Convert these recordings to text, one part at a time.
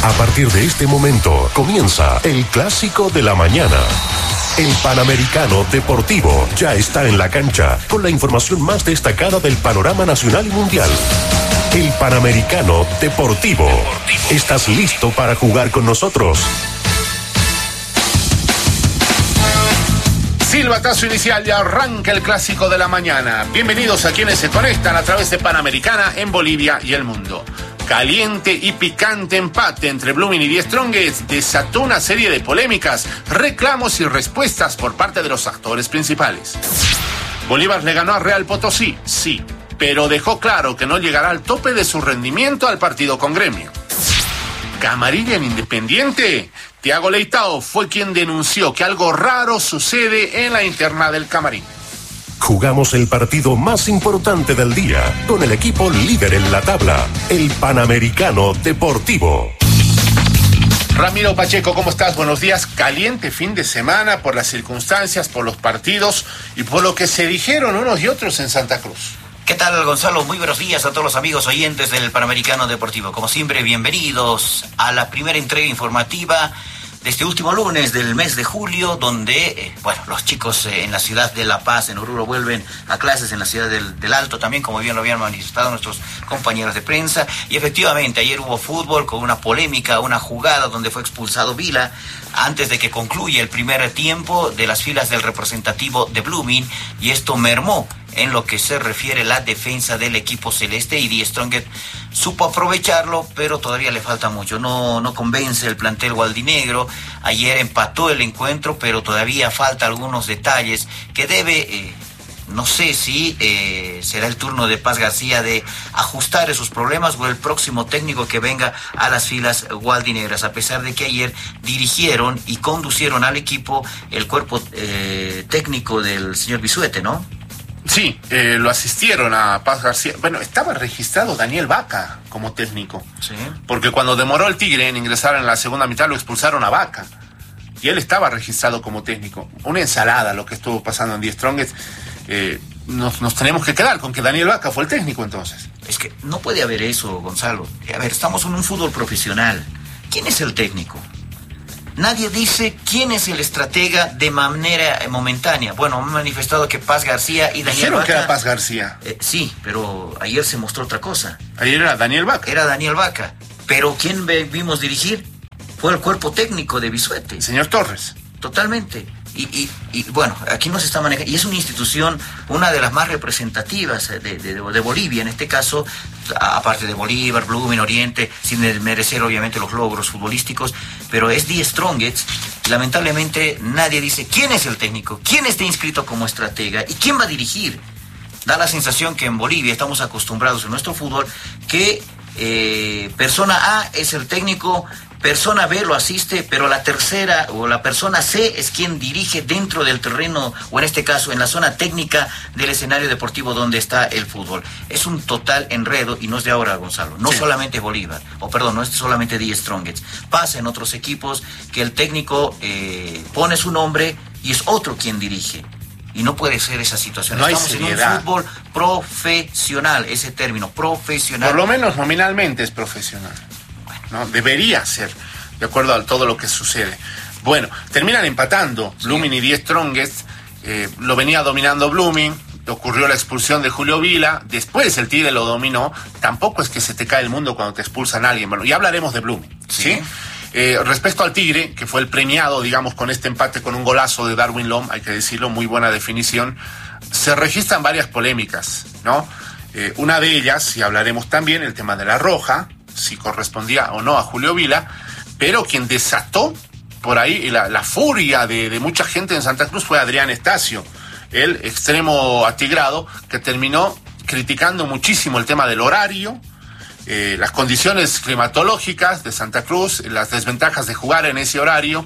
A partir de este momento comienza el Clásico de la Mañana. El Panamericano Deportivo ya está en la cancha con la información más destacada del panorama nacional y mundial. El Panamericano Deportivo. ¿Estás listo para jugar con nosotros? Silbatazo inicial y arranca el Clásico de la Mañana. Bienvenidos a quienes se conectan a través de Panamericana en Bolivia y el mundo. Caliente y picante empate entre Blooming y Die Strongest desató una serie de polémicas, reclamos y respuestas por parte de los actores principales. Bolívar le ganó a Real Potosí, sí, pero dejó claro que no llegará al tope de su rendimiento al partido con Gremio. Camarilla en Independiente. Thiago Leitao fue quien denunció que algo raro sucede en la interna del camarín. Jugamos el partido más importante del día con el equipo líder en la tabla, el Panamericano Deportivo. Ramiro Pacheco, ¿cómo estás? Buenos días. Caliente fin de semana por las circunstancias, por los partidos y por lo que se dijeron unos y otros en Santa Cruz. ¿Qué tal, Gonzalo? Muy buenos días a todos los amigos oyentes del Panamericano Deportivo. Como siempre, bienvenidos a la primera entrega informativa de este último lunes del mes de julio, donde, los chicos en la ciudad de La Paz, en Oruro, vuelven a clases en la ciudad del Alto también, como bien lo habían manifestado nuestros compañeros de prensa. Y efectivamente, ayer hubo fútbol con una polémica, una jugada donde fue expulsado Vila antes de que concluya el primer tiempo de las filas del representativo de Blooming, y esto mermó en lo que se refiere a la defensa del equipo celeste, y Die Strongest supo aprovecharlo, pero todavía le falta mucho. No convence el plantel gualdinegro. Ayer empató el encuentro, pero todavía falta algunos detalles que debe, no sé si será el turno de Paz García de ajustar esos problemas o el próximo técnico que venga a las filas gualdinegras, a pesar de que ayer dirigieron y conducieron al equipo el cuerpo técnico del señor Bisuete, ¿no? Sí, lo asistieron a Paz García. Bueno, estaba registrado Daniel Vaca como técnico. Sí. Porque cuando demoró el Tigre en ingresar en la segunda mitad, lo expulsaron a Vaca. Y él estaba registrado como técnico. Una ensalada lo que estuvo pasando en Die Strongest. Nos tenemos que quedar con que Daniel Vaca fue el técnico entonces. Es que no puede haber eso, Gonzalo. A ver, estamos en un fútbol profesional. ¿Quién es el técnico? Nadie dice quién es el estratega de manera momentánea. Bueno, han manifestado que Paz García y Daniel Dijeron Vaca... que era Paz García. Sí, pero ayer se mostró otra cosa. Ayer era Daniel Vaca. Era Daniel Vaca. Pero ¿quién vimos dirigir? Fue el cuerpo técnico de Bisuete. El señor Torres. Totalmente. Y bueno, aquí no se está manejando, y es una institución, una de las más representativas de Bolivia, en este caso, aparte de Bolívar, Blooming, Oriente, sin merecer obviamente los logros futbolísticos, pero es Die Strongest. Lamentablemente nadie dice quién es el técnico, quién está inscrito como estratega y quién va a dirigir. Da la sensación que en Bolivia estamos acostumbrados en nuestro fútbol que persona A es el técnico, persona B lo asiste, pero la tercera o la persona C es quien dirige dentro del terreno, o en este caso en la zona técnica del escenario deportivo donde está el fútbol. Es un total enredo, y no es de ahora, Gonzalo. No solamente Bolívar, no es solamente Die Strongest. Pasa en otros equipos que el técnico pone su nombre y es otro quien dirige. Y no puede ser esa situación. No Estamos hay en un fútbol profesional, ese término, profesional. Por lo menos nominalmente es profesional. ¿No? Debería ser, de acuerdo a todo lo que sucede. Bueno, terminan empatando Blooming y Die Strongest. Lo venía dominando Blooming, ocurrió la expulsión de Julio Vila, después el Tigre lo dominó. Tampoco es que se te cae el mundo cuando te expulsan a alguien. Bueno, ya hablaremos de Blooming, ¿sí? Respecto al Tigre, que fue el premiado, digamos, con este empate con un golazo de Darwin Lom, hay que decirlo, muy buena definición, se registran varias polémicas, ¿no? Una de ellas, y hablaremos también, el tema de la roja, si correspondía o no a Julio Vila, pero quien desató por ahí la furia de mucha gente en Santa Cruz fue Adrián Estacio, el extremo atigrado, que terminó criticando muchísimo el tema del horario, las condiciones climatológicas de Santa Cruz, las desventajas de jugar en ese horario,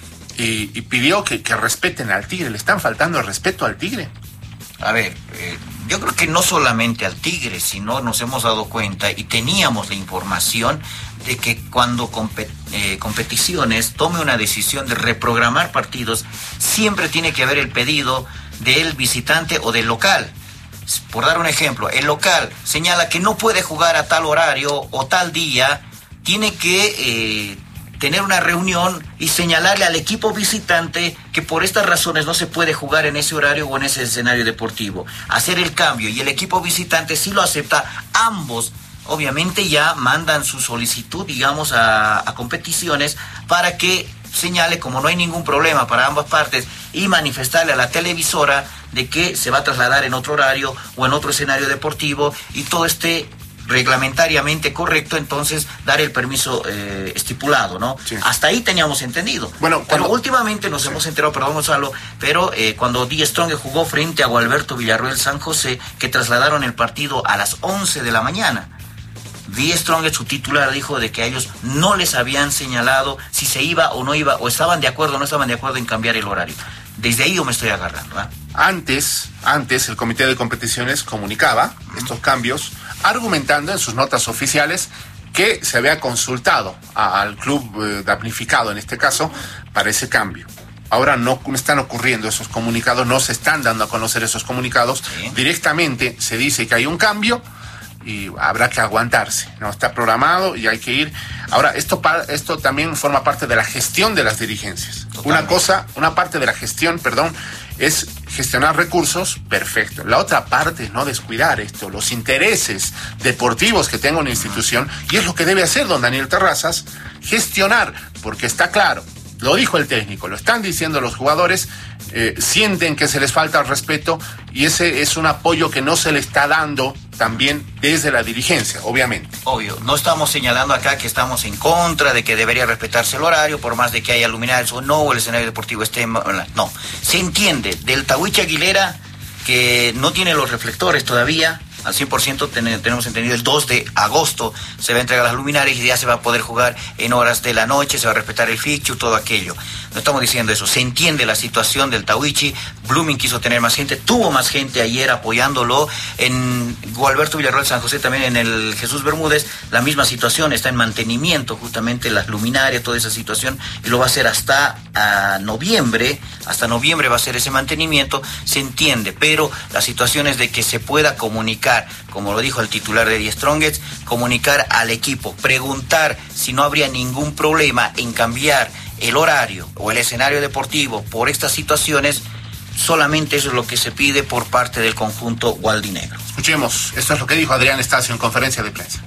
y pidió que respeten al Tigre. ¿Le están faltando el respeto al Tigre? A ver, yo creo que no solamente al Tigre, sino nos hemos dado cuenta y teníamos la información de que cuando competiciones tome una decisión de reprogramar partidos, siempre tiene que haber el pedido del visitante o del local. Por dar un ejemplo, el local señala que no puede jugar a tal horario o tal día tiene que tener una reunión y señalarle al equipo visitante que por estas razones no se puede jugar en ese horario o en ese escenario deportivo. Hacer el cambio, y el equipo visitante, si lo acepta, ambos obviamente ya mandan su solicitud, digamos, a competiciones para que señale, como no hay ningún problema para ambas partes, y manifestarle a la televisora de que se va a trasladar en otro horario o en otro escenario deportivo, y todo esté reglamentariamente correcto, entonces dar el permiso estipulado, ¿no? Sí. Hasta ahí teníamos entendido. Bueno, pero últimamente nos hemos enterado, perdón Gonzalo, pero cuando Die Strongest jugó frente a Gualberto Villarroel San José, que trasladaron el partido a las 11 de la mañana. Die Strongest, su titular, dijo de que a ellos no les habían señalado si se iba o no iba, o estaban de acuerdo o no estaban de acuerdo en cambiar el horario. Desde ahí yo me estoy agarrando, ¿eh? Antes el comité de competiciones comunicaba estos cambios, argumentando en sus notas oficiales que se había consultado al club damnificado, en este caso, para ese cambio. Ahora no están ocurriendo esos comunicados, no se están dando a conocer esos comunicados. Sí. Directamente se dice que hay un cambio y habrá que aguantarse, ¿no? Está programado y hay que ir. Ahora, esto también forma parte de la gestión de las dirigencias. Totalmente. Una parte de la gestión, es gestionar recursos, perfecto. La otra parte es no descuidar esto, los intereses deportivos que tenga una institución, y es lo que debe hacer don Daniel Terrazas, gestionar, porque está claro, lo dijo el técnico, lo están diciendo los jugadores, sienten que se les falta el respeto, y ese es un apoyo que no se le está dando también desde la dirigencia, obviamente. Obvio, no estamos señalando acá que estamos en contra de que debería respetarse el horario, por más de que haya luminarias o no, o el escenario deportivo esté... No, se entiende, del Tahuichi Aguilera, que no tiene los reflectores todavía, al 100% tenemos entendido, el 2 de agosto se va a entregar las luminarias y ya se va a poder jugar en horas de la noche, se va a respetar el fixture, todo aquello. No estamos diciendo eso, se entiende la situación del Tahuichi. Blooming quiso tener más gente, tuvo más gente ayer apoyándolo. En Gualberto Villarroel San José, también en el Jesús Bermúdez, la misma situación, está en mantenimiento justamente las luminarias, toda esa situación, y lo va a hacer hasta noviembre va a ser ese mantenimiento, se entiende, pero la situación es de que se pueda comunicar, como lo dijo el titular de Die Strongest, comunicar al equipo, preguntar si no habría ningún problema en cambiar el horario o el escenario deportivo por estas situaciones. Solamente eso es lo que se pide por parte del conjunto gualdinegro. Escuchemos, esto es lo que dijo Adrián Estacio en conferencia de prensa.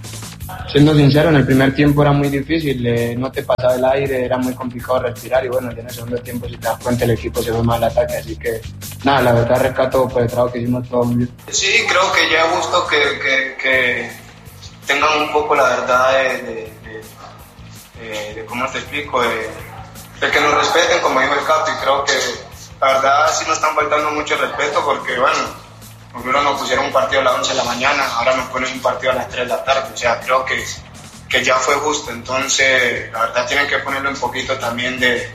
Siendo sincero, en el primer tiempo era muy difícil, no te pasaba el aire, era muy complicado respirar, y bueno, ya en el segundo tiempo, si te das cuenta, el equipo se fue mal al ataque, así que nada, la verdad rescato por el trabajo que hicimos todo muy bien. Sí, creo que ya es justo que tengan un poco la verdad de ¿cómo te explico? De que nos respeten, como dijo el Cato, y creo que la verdad sí nos están faltando mucho respeto, porque bueno, primero nos pusieron un partido a las 11 de la mañana, ahora nos ponen un partido a las 3 de la tarde, o sea, creo que ya fue justo, entonces la verdad tienen que ponerle un poquito también de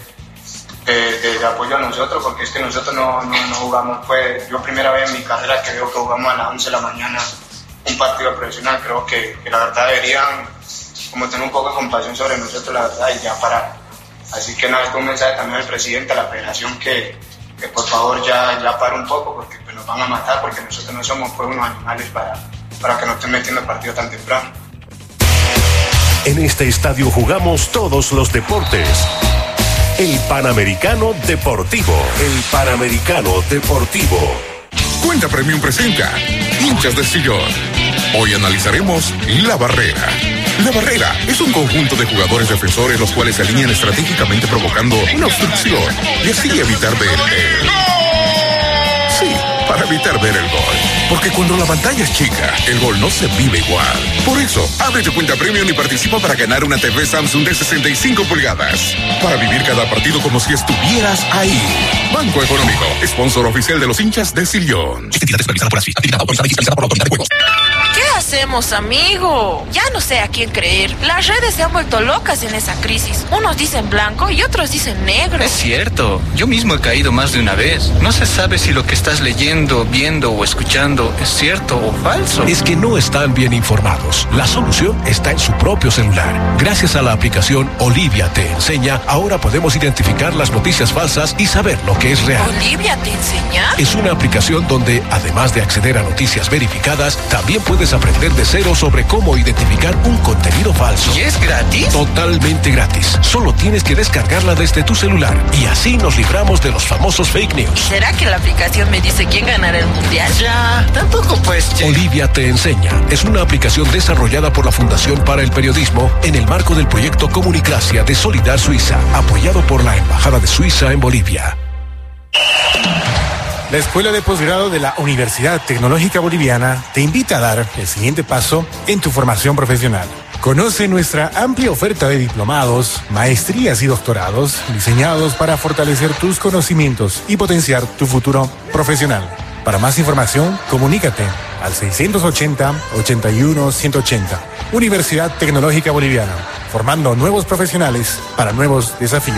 apoyo a nosotros, porque es que nosotros no jugamos, pues yo primera vez en mi carrera que veo que jugamos a las 11 de la mañana un partido profesional. Creo que la verdad deberían como tener un poco de compasión sobre nosotros, la verdad, y ya parar. Así que nada, es un mensaje también al presidente, a la federación, que por favor ya pare un poco, porque pues, nos van a matar, porque nosotros no somos pues, unos animales para que no estén metiendo partido tan temprano. En este estadio jugamos todos los deportes. El Panamericano Deportivo. El Panamericano Deportivo. Cuenta Premium presenta Hinchas de Sillón. Hoy analizaremos La Barrera. La Barrera es un conjunto de jugadores defensores los cuales se alinean estratégicamente provocando una obstrucción y así evitar ver el... Sí, para evitar ver el gol. Porque cuando la pantalla es chica, el gol no se vive igual. Por eso, abre tu cuenta Premium y participa para ganar una TV Samsung de 65 pulgadas. Para vivir cada partido como si estuvieras ahí. Banco Económico, sponsor oficial de los Hinchas de Sillón. Entidad supervisada por ASFI, actividad autorizada y fiscalizada por la Autoridad de Juegos. ¿Qué hacemos, amigo? Ya no sé a quién creer. Las redes se han vuelto locas en esa crisis. Unos dicen blanco y otros dicen negro. Es cierto. Yo mismo he caído más de una vez. No se sabe si lo que estás leyendo, viendo o escuchando es cierto o falso. Es que no están bien informados. La solución está en su propio celular. Gracias a la aplicación Olivia Te Enseña, ahora podemos identificar las noticias falsas y saber lo que es real. ¿Olivia Te Enseña? Es una aplicación donde, además de acceder a noticias verificadas, también puedes aprender aprender de cero sobre cómo identificar un contenido falso. ¿Y es gratis? Totalmente gratis. Solo tienes que descargarla desde tu celular y así nos libramos de los famosos fake news. ¿Será que la aplicación me dice quién ganará el mundial? Ya, tampoco pues, che. Olivia te enseña. Es una aplicación desarrollada por la Fundación para el Periodismo en el marco del proyecto Comunicracia de Solidar Suiza, apoyado por la Embajada de Suiza en Bolivia. La Escuela de Posgrado de la Universidad Tecnológica Boliviana te invita a dar el siguiente paso en tu formación profesional. Conoce nuestra amplia oferta de diplomados, maestrías y doctorados diseñados para fortalecer tus conocimientos y potenciar tu futuro profesional. Para más información, comunícate al 680-81-180. Universidad Tecnológica Boliviana, formando nuevos profesionales para nuevos desafíos.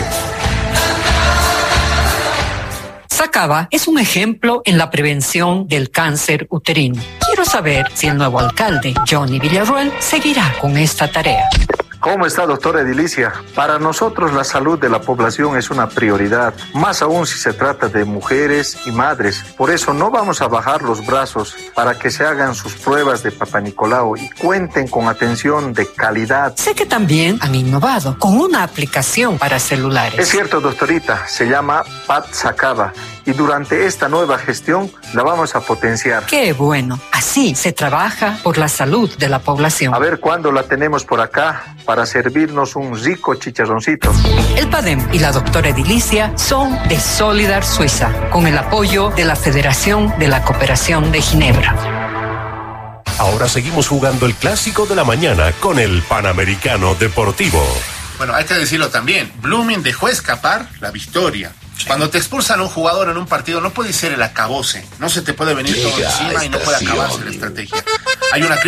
Sacaba es un ejemplo en la prevención del cáncer uterino. Quiero saber si el nuevo alcalde, Johnny Villarroel, seguirá con esta tarea. ¿Cómo está, doctora Edilicia? Para nosotros la salud de la población es una prioridad, más aún si se trata de mujeres y madres. Por eso no vamos a bajar los brazos para que se hagan sus pruebas de Papá Nicolau y cuenten con atención de calidad. Sé que también han innovado con una aplicación para celulares. Es cierto, doctorita, se llama Pat Sacaba y durante esta nueva gestión la vamos a potenciar. ¡Qué bueno! Así se trabaja por la salud de la población. A ver cuándo la tenemos por acá para servirnos un rico chicharroncito. El PADEM y la doctora Edilicia son de Solidar Suiza, con el apoyo de la Federación de la Cooperación de Ginebra. Ahora seguimos jugando el clásico de la mañana con el Panamericano Deportivo. Bueno, hay que decirlo también, Blooming dejó escapar la victoria. Cuando te expulsan a un jugador en un partido no puede ser el acabose, no se te puede venir todo encima y no puede acabarse la estrategia. Hay una